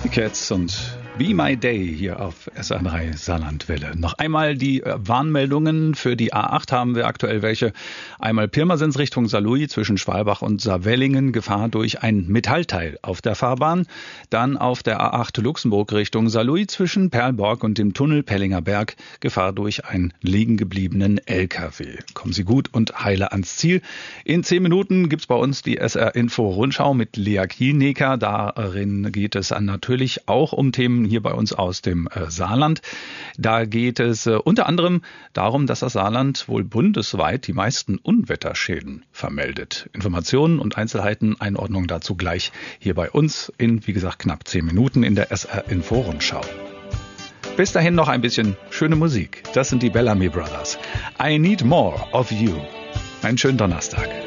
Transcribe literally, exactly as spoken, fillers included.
Cats und Be My Day hier auf S R drei Saarlandwelle. Noch einmal die Warnmeldungen. Für die A acht haben wir aktuell welche. Einmal Pirmasens Richtung Saarlouis zwischen Schwalbach und Saarwellingen. Gefahr durch ein Metallteil auf der Fahrbahn. Dann auf der A acht Luxemburg Richtung Saarlouis zwischen Perlborg und dem Tunnel Pellinger Berg. Gefahr durch einen liegen gebliebenen L K W. Kommen Sie gut und heile ans Ziel. In zehn Minuten gibt's bei uns die S R-Info-Rundschau mit Lea Kienecker. Darin geht es natürlich auch um Themen hier bei uns aus dem äh, Saarland. Da geht es äh, unter anderem darum, dass das Saarland wohl bundesweit die meisten Unwetterschäden vermeldet. Informationen und Einzelheiten, Einordnung dazu gleich hier bei uns in, wie gesagt, knapp zehn Minuten in der S R-Info-Rundschau. Bis dahin noch ein bisschen schöne Musik. Das sind die Bellamy Brothers. I Need More of You. Einen schönen Donnerstag.